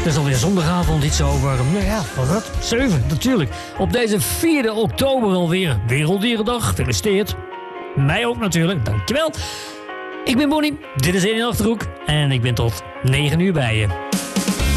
is alweer zondagavond, iets over, nou ja, wat is dat? 7, natuurlijk. Op deze 4 oktober alweer, Werelddierendag. Gefeliciteerd. Mij ook natuurlijk, dankjewel. Ik ben Bonnie, dit is 1 in Achterhoek en ik ben tot 9 uur bij je.